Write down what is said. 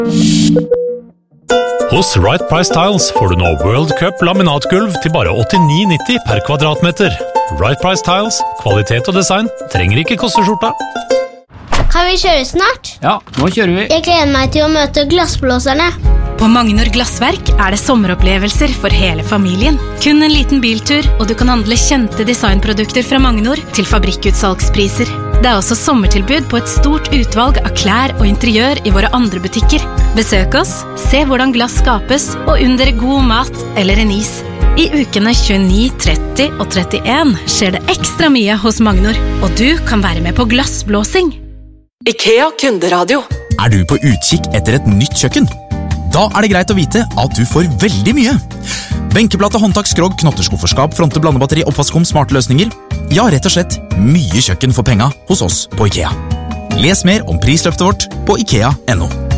Hos Right Price Tiles får du nå World Cup laminatgulv til bare 89,90 per kvadratmeter. Right Price Tiles, kvalitet og design, trenger ikke koste skjorta. Kan vi kjøre snart? Ja, nå kjører vi. Jeg gleder meg til å møte glassblåserne. På Magnor Glassverk det sommeropplevelser for hele familien. Kun en liten biltur, og du kan handle kjente designprodukter fra Magnor til fabrikkutsalgspriser. Det også sommertilbud på et stort utvalg av klær og interiør i våre andre butikker. Besøk oss, se hvordan glass skapes, og under god mat eller en is. I ukene 29, 30 og 31 skjer det ekstra mye hos Magnor, og du kan være med på glassblåsing. IKEA Kunderadio. Du på utkikk etter et nytt kjøkken? Da det greit å vite at du får veldig mye. Benkeplate, håndtak, skrog, knotterskufferskap, fronte, blandebatteri, oppvaskom, smarte løsninger. Ja, rett og slett mye kjøkken for penga hos oss på IKEA. Les mer om prisløftet vårt på IKEA.no.